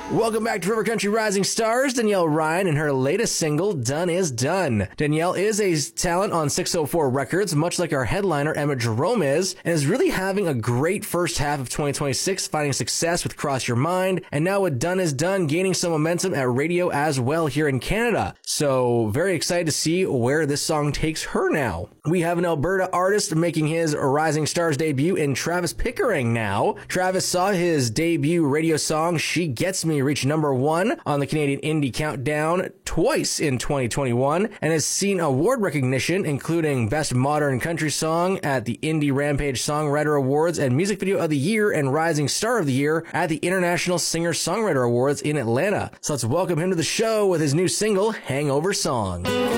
Welcome back to River Country Rising Stars. Danielle Ryan and her latest single, Done Is Done. Danielle is a talent on 604 Records, much like our headliner Emma Jerome is, and is really having a great first half of 2026, finding success with Cross Your Mind, and now with Done Is Done, gaining some momentum at radio as well here in Canada. So very excited to see where this song takes her now. We have an Alberta artist making his Rising Stars debut in Travis Pickering now. Travis saw his debut radio song, She Gets Me, reach number 1 on the Canadian Indie Countdown twice in 2021 and has seen award recognition, including Best Modern Country Song at the Indie Rampage Songwriter Awards and Music Video of the Year and Rising Star of the Year at the International Singer-Songwriter Awards in Atlanta. So let's welcome him to the show with his new single, Hangover Song.